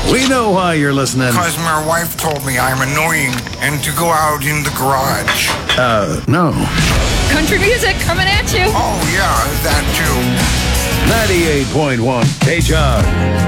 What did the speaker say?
We know why you're listening. Because my wife told me I'm annoying and to go out in the garage. No. Country music coming at you. Oh, yeah, that too. 98.1 KCHR.